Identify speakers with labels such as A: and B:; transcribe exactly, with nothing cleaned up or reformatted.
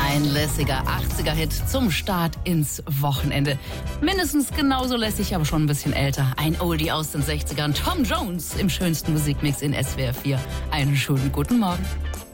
A: Ein lässiger achtziger-Hit zum Start ins Wochenende. Mindestens genauso lässig, aber schon ein bisschen älter. Ein Oldie aus den sechzigern. Tom Jones im schönsten Musikmix in S W R vier. Einen schönen guten Morgen.